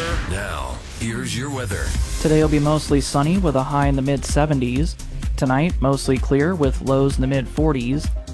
Now, here's your weather. Today will be mostly sunny with a high in the mid-70s. Tonight, mostly clear with lows in the mid-40s.